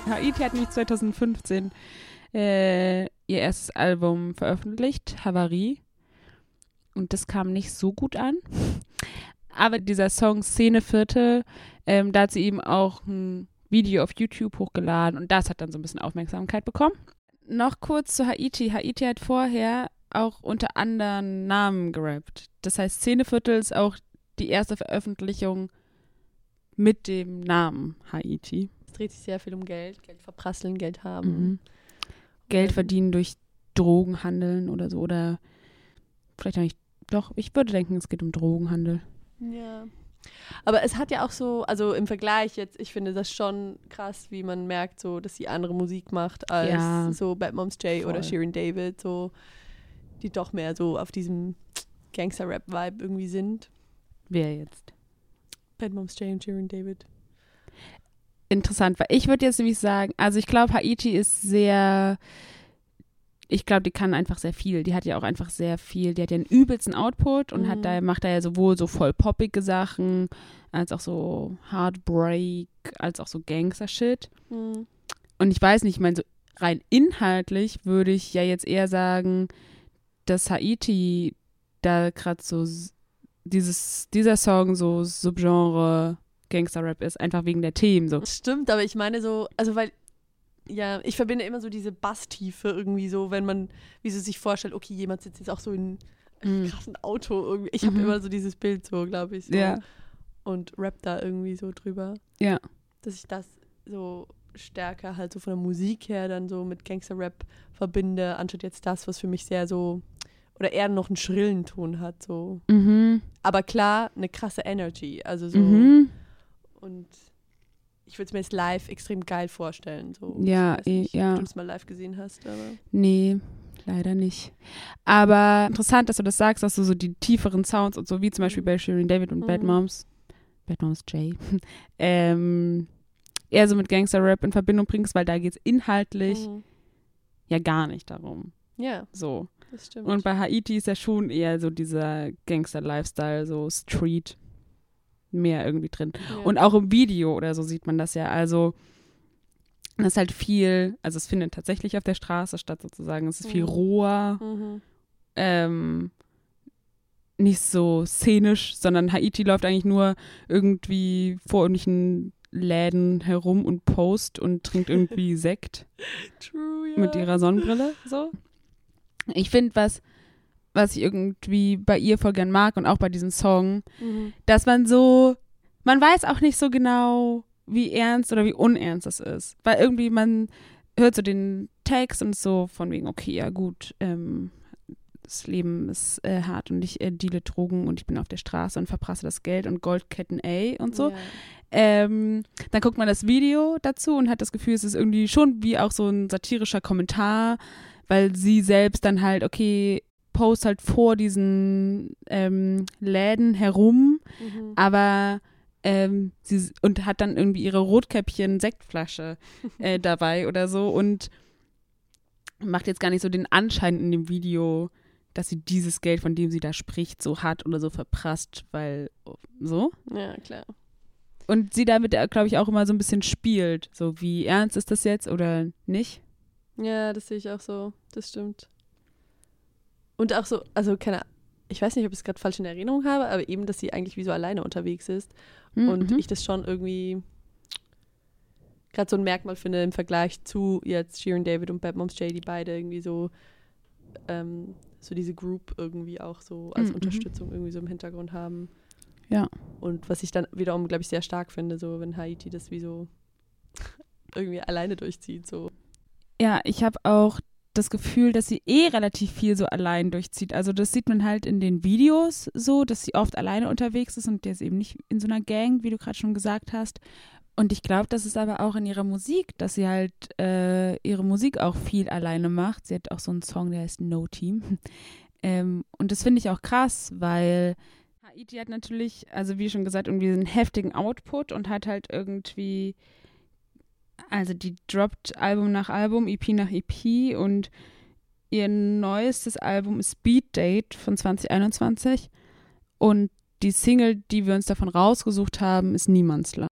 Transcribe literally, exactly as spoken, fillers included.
Haiti hat nämlich zwanzig fünfzehn äh, ihr erstes Album veröffentlicht, Havarie. Und das kam nicht so gut an. Aber dieser Song Szeneviertel, ähm, da hat sie eben auch ein Video auf YouTube hochgeladen und das hat dann so ein bisschen Aufmerksamkeit bekommen. Noch kurz zu Haiti. Haiti hat vorher auch unter anderen Namen gerappt. Das heißt, Szeneviertel ist auch die erste Veröffentlichung mit dem Namen Haiti. Es dreht sich sehr viel um Geld, Geld verprasseln, Geld haben. Mhm. Geld verdienen durch Drogenhandeln oder so. Oder vielleicht auch nicht. Doch, ich würde denken, es geht um Drogenhandel. Ja. Aber es hat ja auch so, also im Vergleich jetzt, ich finde das schon krass, wie man merkt, so, dass sie andere Musik macht als Ja, so Bad Moms J voll. oder Shirin David, so, die doch mehr so auf diesem Gangster-Rap-Vibe irgendwie sind. Wer jetzt? Bad Moms J und Shirin David. Interessant, weil ich würde jetzt nämlich sagen, also ich glaube, Haiti ist sehr, ich glaube, die kann einfach sehr viel. Die hat ja auch einfach sehr viel, die hat ja einen übelsten Output und Mhm. hat da, macht da ja sowohl so voll poppige Sachen, als auch so Heartbreak, als auch so Gangster-Shit. Mhm. Und ich weiß nicht, ich meine, so rein inhaltlich würde ich ja jetzt eher sagen, dass Haiti da gerade so s- dieses, dieser Song so Subgenre Gangster-Rap ist, einfach wegen der Themen so. Stimmt, aber ich meine so, also weil, ja, ich verbinde immer so diese Basstiefe irgendwie so, wenn man, wie sie sich vorstellt, okay, jemand sitzt jetzt auch so in einem Mhm. krassen Auto irgendwie. Ich habe Mhm. immer so dieses Bild so, glaube ich, so. Ja, Und rappt da irgendwie so drüber. ja. Dass ich das so stärker halt so von der Musik her dann so mit Gangster-Rap verbinde, anstatt jetzt das, was für mich sehr so, oder eher noch einen schrillen Ton hat, so. Mhm. Aber klar, eine krasse Energy, also so. Mhm. Und ich würde es mir jetzt live extrem geil vorstellen, so. Ja, Ich weiß nicht, eh, ja. ob du das mal live gesehen hast, aber. Nee, leider nicht. Aber interessant, dass du das sagst, dass du so die tieferen Sounds und so, wie zum Beispiel Mhm. bei Shirin David und Mhm. Bad Moms, Bad Moms J, ähm, eher so mit Gangster-Rap in Verbindung bringst, weil da geht es inhaltlich Mhm. ja gar nicht darum. Ja, So. das stimmt. Und bei Haiti ist ja schon eher so dieser Gangster-Lifestyle, so Street, mehr irgendwie drin. ja. Und auch im Video oder so sieht man das ja. Also, das ist halt viel, also es findet tatsächlich auf der Straße statt sozusagen. Es ist viel Mhm. roher, Mhm. ähm, nicht so szenisch, sondern Haiti läuft eigentlich nur irgendwie vor irgendwelchen Läden herum und post und trinkt irgendwie Sekt True, ja. mit ihrer Sonnenbrille. So. Ich finde, was, was ich irgendwie bei ihr voll gern mag und auch bei diesem Song, Mhm. dass man so, man weiß auch nicht so genau, wie ernst oder wie unernst es ist. Weil irgendwie man hört so den Text und so von wegen, okay, ja gut, ähm, das Leben ist äh, hart und ich äh, deale Drogen und ich bin auf der Straße und verprasse das Geld und Goldketten, ey, und so. Ja. Ähm, dann guckt man das Video dazu und hat das Gefühl, es ist irgendwie schon wie auch so ein satirischer Kommentar, weil sie selbst dann halt, okay, post halt vor diesen ähm, Läden herum, Mhm. aber ähm, sie und hat dann irgendwie ihre Rotkäppchen-Sektflasche äh, dabei oder so und macht jetzt gar nicht so den Anschein in dem Video, dass sie dieses Geld, von dem sie da spricht, so hat oder so verprasst, weil so. Ja, klar. Und sie damit, glaube ich, auch immer so ein bisschen spielt. So, wie ernst ist das jetzt oder nicht? Ja, das sehe ich auch so. Das stimmt. Und auch so, also keine Ahnung, ich weiß nicht, ob ich es gerade falsch in Erinnerung habe, aber eben, dass sie eigentlich wie so alleine unterwegs ist. Mhm. Und ich das schon irgendwie gerade so ein Merkmal finde im Vergleich zu jetzt Shirin David und Bad Moms J, die beide irgendwie so ähm, so diese Group irgendwie auch so als Mhm. Unterstützung irgendwie so im Hintergrund haben. Ja. Und was ich dann wiederum, glaube ich, sehr stark finde, so wenn Haiti das wie so irgendwie alleine durchzieht, so. Ja, ich habe auch das Gefühl, dass sie eh relativ viel so allein durchzieht. Also das sieht man halt in den Videos so, dass sie oft alleine unterwegs ist und jetzt eben nicht in so einer Gang, wie du gerade schon gesagt hast. Und ich glaube, das ist aber auch in ihrer Musik, dass sie halt äh, ihre Musik auch viel alleine macht. Sie hat auch so einen Song, der heißt No Team. ähm, und das finde ich auch krass, weil Haiti hat natürlich, also wie schon gesagt, irgendwie einen heftigen Output und hat halt irgendwie, also die droppt Album nach Album, E P nach E P und ihr neuestes Album ist Speed Date von zwanzig einundzwanzig und die Single, die wir uns davon rausgesucht haben, ist Niemandsland.